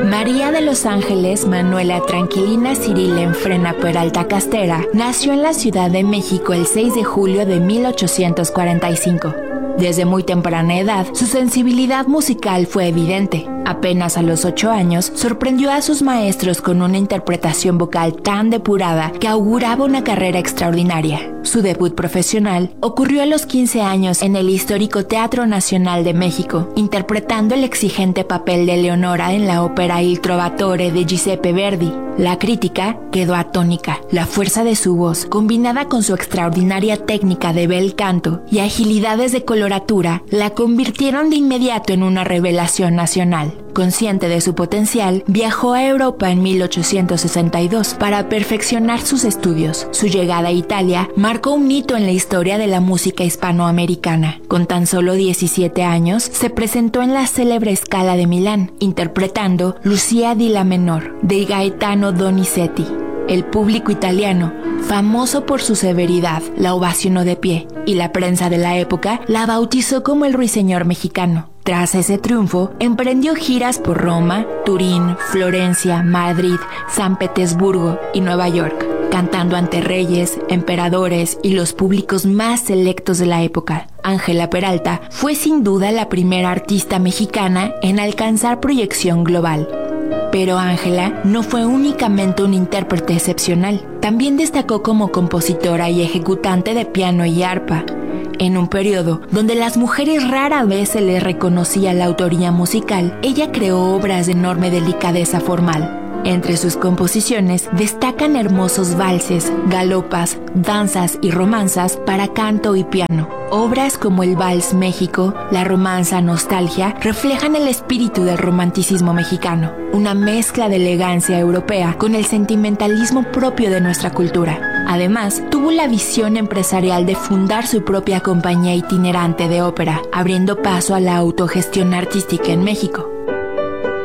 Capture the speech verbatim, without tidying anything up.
María de los Ángeles Manuela Tranquilina Cirila Frena Peralta Castera nació en la Ciudad de México el seis de julio de mil ochocientos cuarenta y cinco. Desde muy temprana edad, su sensibilidad musical fue evidente. Apenas a los ocho años, sorprendió a sus maestros con una interpretación vocal tan depurada que auguraba una carrera extraordinaria. Su debut profesional ocurrió a los quince años en el histórico Teatro Nacional de México, interpretando el exigente papel de Leonora en la ópera Il Trovatore de Giuseppe Verdi. La crítica quedó atónica. La fuerza de su voz, combinada con su extraordinaria técnica de bel canto y agilidades de coloratura, la convirtieron de inmediato en una revelación nacional. Consciente de su potencial, viajó a Europa en mil ochocientos sesenta y dos para perfeccionar sus estudios. Su llegada a Italia marcó un hito en la historia de la música hispanoamericana. Con tan solo diecisiete años, se presentó en la célebre Scala de Milán, interpretando Lucia di La Menor, de Gaetano Donizetti. El público italiano, famoso por su severidad, la ovacionó de pie, y la prensa de la época la bautizó como el ruiseñor mexicano. Tras ese triunfo, emprendió giras por Roma, Turín, Florencia, Madrid, San Petersburgo y Nueva York, cantando ante reyes, emperadores y los públicos más selectos de la época. Ángela Peralta fue sin duda la primera artista mexicana en alcanzar proyección global. Pero Ángela no fue únicamente un intérprete excepcional, también destacó como compositora y ejecutante de piano y arpa. En un periodo donde las mujeres rara vez se les reconocía la autoría musical, ella creó obras de enorme delicadeza formal. Entre sus composiciones destacan hermosos valses, galopas, danzas y romanzas para canto y piano. Obras como el Vals México, la romanza Nostalgia, reflejan el espíritu del romanticismo mexicano, una mezcla de elegancia europea con el sentimentalismo propio de nuestra cultura. Además, tuvo la visión empresarial de fundar su propia compañía itinerante de ópera, abriendo paso a la autogestión artística en México.